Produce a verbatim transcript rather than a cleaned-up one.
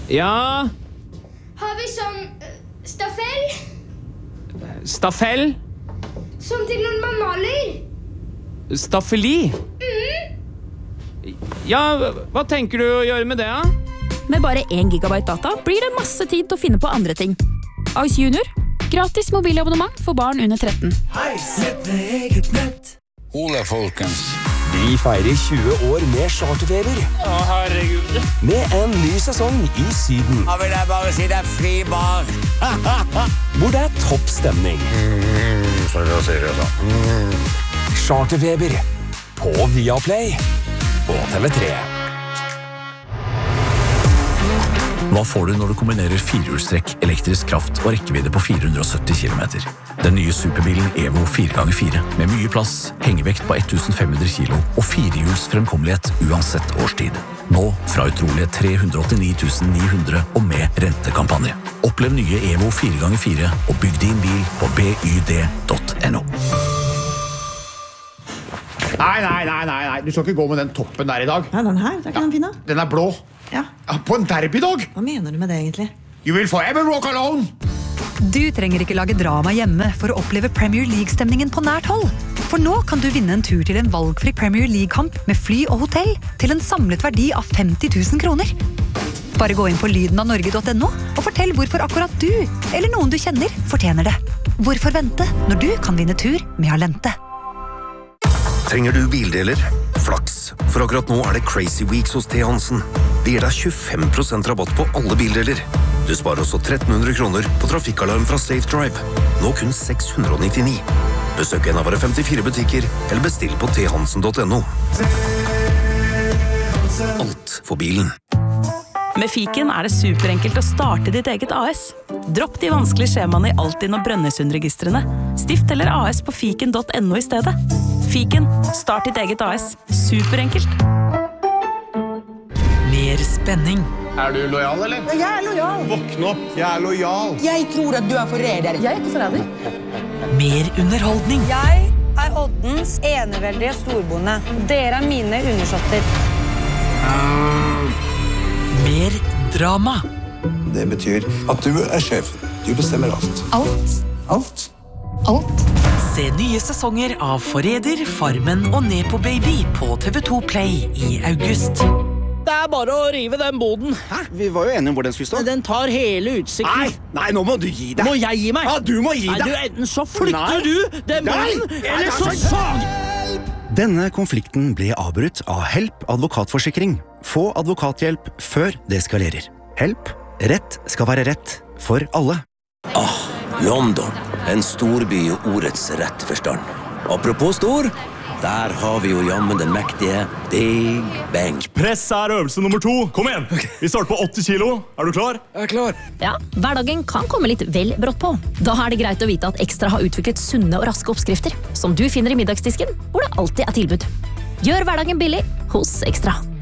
Ja? Har vi sånn uh, staffell? Staffell? Sånn til når man maler? Staffeli? Mm. Ja, hva tenker du å gjøre med det, da? Med bare én gigabyte data blir det masse tid til å finne på andre ting. Ice Junior. Gratis mobilabonnement for barn under tretten. Ole, folkens. Vi feirer tjue år med charterfeber. Å, herregud. Med en ny sesong i Syden. Da vil jeg bare si det er fri bar. Hvor det er topp stemning. Mm, så da sier jeg så. Mm. Charterfeber. På Viaplay. Og T V tre. Hva får du når du kombinerer firehjulstrekk, elektrisk kraft og rekkevidde på fire hundre og sytti kilometer? Den nye superbilen Evo fire ganger fire, med mye plass, hengevekt på femten hundre kilo og firehjuls fremkommelighet uansett årstid. Nå fra utrolige tre hundre og åttini tusen ni hundre og med rentekampanje. Opplev nye Evo fire ganger fire og bygg din bil på byd punktum no. Nei, nei, nei, nei, nei, du skal ikke gå med den toppen der i dag. Nei, den her, det er ikke den fine. Den er blå. Ja. Ja, på en derbydag. Hva mener du med det egentlig? You will forever walk alone. Du trenger ikke lage drama hjemme for å oppleve Premier League-stemningen på nært hold. For nå kan du vinne en tur til en valgfri Premier League-kamp med fly og hotell til en samlet verdi av femti tusen kroner. Bare gå inn på lyden av norge punktum no og fortell hvorfor akkurat du, eller noen du kjenner, fortjener det. Hvorfor vente når du kan vinne tur med Alente? Trenger du bildeler? Flaks, for akkurat nå er det Crazy Weeks hos T. Hansen. Det gir deg tjuefem prosent rabatt på alle bildeler. Du sparer også tretten hundre kroner på trafikkalarm fra Safe Drive. Nå kun seks hundre og nittini. Besøk en av våre femtifire butikker, eller bestill på t hansen punktum no. Alt for bilen. Med Fiken er det superenkelt å starte ditt eget A S. Dropp de vanskelige skjemaene i Altinn og Brønnøysundregistrene. Stift eller A S på fiken punktum no i stedet. Fiken, start ditt eget A S. Superenkelt. Mer spenning. Er du lojal, eller? Jeg er lojal. Våkn opp, jeg er lojal. Jeg tror at du er forræder. Jeg er ikke forræder. Mer underholdning. Jeg er Oddens eneveldige storbonde. Dere er mine undersåtter. Mer drama. Det betyr at du er sjefen. Du bestemmer alt. Alt. Alt. Alt. Se nye sesonger av Forræder, Farmen og Nepo Baby på T V to Play i august. Det er bare å rive den boden. Hæ? Vi var jo enige om hvor den skulle stå. Den tar hele utsikten. Nei, nei, nå må du gi deg. Må jeg gi meg? Ja, du må gi Nei, deg. Du, enten så flytter Nei. du den boden, Nei. eller Nei, så nei, sag... Denne konflikten ble avbrutt av Help advokatforsikring. Få advokathjelp før det eskalerer. Help. Rett skal være rett for alle. Ah, London. En storby i ordets rette forstand. Apropos stor, der har vi jo jammen den mektige Big Ben. Press er øvelse nummer to. Kom igjen! Vi starter på åtti kilo. Er du klar? Jeg er klar. Ja, hverdagen kan komme litt vel brått på. Da er det greit å vite at Ekstra har utviklet sunne og raske oppskrifter, som du finner i middagsdisken, hvor det alltid er tilbud. Gjør hverdagen billig hos Ekstra.